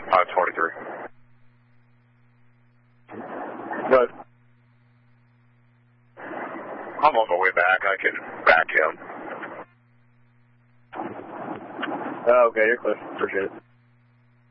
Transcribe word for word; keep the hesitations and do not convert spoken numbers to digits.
Uh, twenty-three. Good. I'm on my way back. I can back him. Oh, okay, you're clear. Appreciate it.